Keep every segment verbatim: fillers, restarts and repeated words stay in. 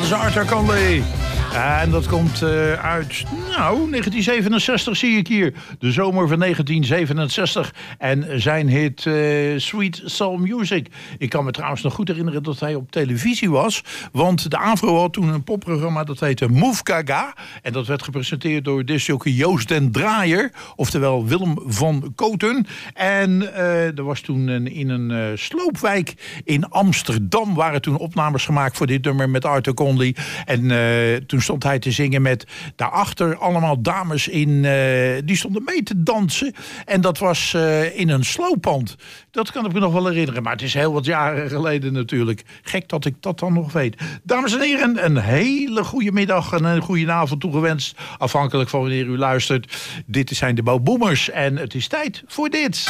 is Arthur Conley. En dat komt uh, uit, nou, negentien zevenenzestig zie ik hier. De zomer van negentien zevenenzestig. En zijn hit uh, Sweet Soul Music. Ik kan me trouwens nog goed herinneren dat hij op televisie was. Want de AVRO had toen een popprogramma dat heette Move Gaga. En dat werd gepresenteerd door discjockey Joost den Draaier. Oftewel Willem van Koten. En uh, er was toen een, in een uh, sloopwijk in Amsterdam... waren toen opnames gemaakt voor dit nummer met Arthur Conley. En uh, toen stond hij te zingen met daarachter allemaal dames in... Uh, die stonden mee te dansen. En dat was uh, in een slooppand. Dat kan ik me nog wel herinneren. Maar het is heel wat jaren geleden natuurlijk. Gek dat ik dat dan nog weet. Dames en heren, een hele goede middag en een goede avond toegewenst. Afhankelijk van wanneer u luistert. Dit zijn de Bo Boomers. En het is tijd voor dit.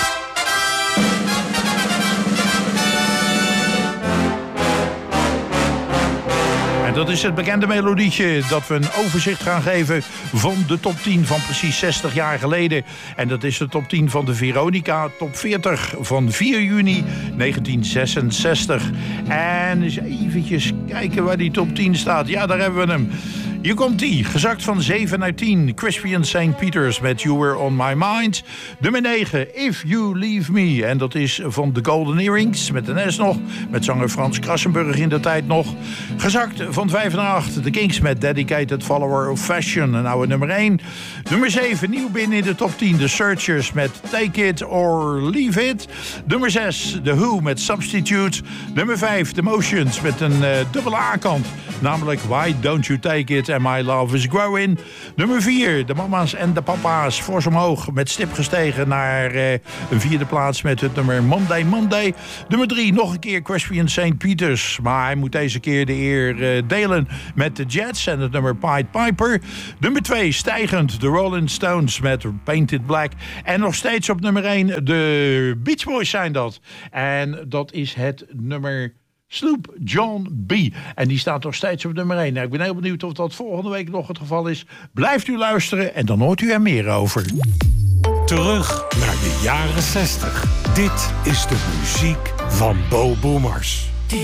Dat is het bekende melodietje dat we een overzicht gaan geven van de top tien van precies zestig jaar geleden. En dat is de top tien van de Veronica Top veertig van vier juni negentien zesenzestig. En eens eventjes kijken waar die top tien staat. Ja, daar hebben we hem. Hier komt die, gezakt van zeven naar tien. Crispian Saint Peters met You Were On My Mind. Nummer negen, If You Leave Me. En dat is van The Golden Earrings, met een S nog. Met zanger Frans Krassenburg in de tijd nog. Gezakt van vijf naar acht. The Kinks met Dedicated Follower of Fashion. Een oude nummer één. Nummer zeven, nieuw binnen in de top tien. The Searchers met Take It or Leave It. Nummer zes, The Who met Substitute. Nummer vijf, The Motions met een uh, dubbele A-kant. Namelijk Why Don't You Take It and My Love Is Growing. Nummer vier, de mama's en de papa's fors omhoog met stip gestegen naar uh, een vierde plaats met het nummer Monday Monday. Nummer drie, nog een keer Crispian Saint Peters. Maar hij moet deze keer de eer uh, delen met de Jets en het nummer Pied Piper. Nummer twee, stijgend, de Rolling Stones met Painted Black. En nog steeds op nummer één, de Beach Boys zijn dat. En dat is het nummer... Sloop John B. En die staat nog steeds op nummer één. Nou, ik ben heel benieuwd of dat volgende week nog het geval is. Blijft u luisteren en dan hoort u er meer over. Terug naar de jaren zestig. Dit is de muziek van Bo Boomers.